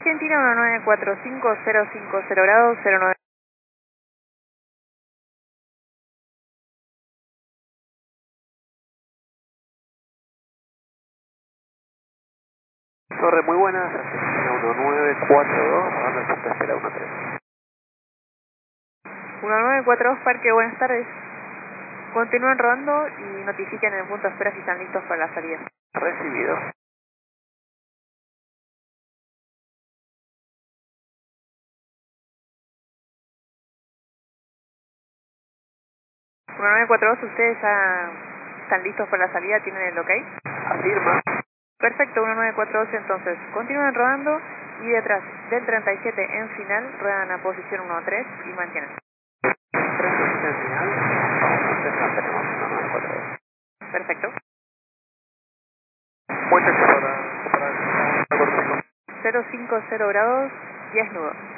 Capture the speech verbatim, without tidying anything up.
Argentina uno nueve cuatro cinco cero cinco cero grados cero nueve. Torre, muy buenas, Argentina uno nueve cuatro dos, bajando el punto de espera uno tres. uno nueve cuatro dos Parque, buenas tardes. Continúen rodando y notifiquen en el punto de espera si están listos para la salida. Recibido. uno nueve cuatro dos, ¿ustedes ya están listos para la salida? ¿Tienen el ok? Afirma. Perfecto, uno nueve cuatro dos entonces. Continúen rodando y detrás del treinta y siete en final, ruedan a posición uno tres y mantienen. treinta y siete en final, vamos, antes mantenemos uno nueve cuatro dos. Perfecto. Muchas gracias para, para, para, cero cinco cero grados, diez nudos.